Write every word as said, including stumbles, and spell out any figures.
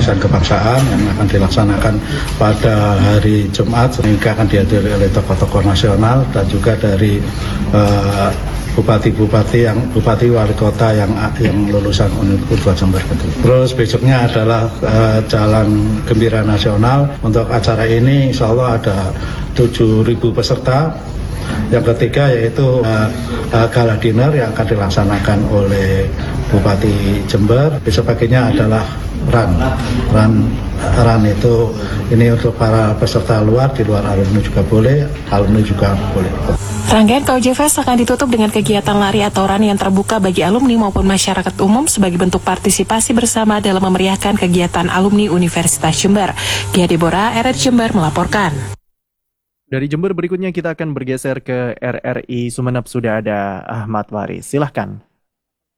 warisan kebangsaan yang akan dilaksanakan pada hari Jumat, sehingga akan dihadiri oleh tokoh-tokoh nasional dan juga dari uh, bupati-bupati yang bupati wali kota yang yang lulusan U N dua Jember. Terus besoknya adalah uh, Jalan Gembira Nasional. Untuk acara ini insya Allah ada tujuh ribu peserta. Yang ketiga yaitu uh, uh, gala dinner yang akan dilaksanakan oleh Bupati Jember. Besok paginya adalah run. Run run itu ini untuk para peserta luar, di luar alumni juga boleh, alumni juga boleh. Rangkaian K O J Fest akan ditutup dengan kegiatan lari atau run yang terbuka bagi alumni maupun masyarakat umum sebagai bentuk partisipasi bersama dalam memeriahkan kegiatan alumni Universitas Jember. Gia Deborah, R R Jember melaporkan. Dari Jember berikutnya kita akan bergeser ke R R I Sumeneb, sudah ada Ahmad Waris. Silahkan.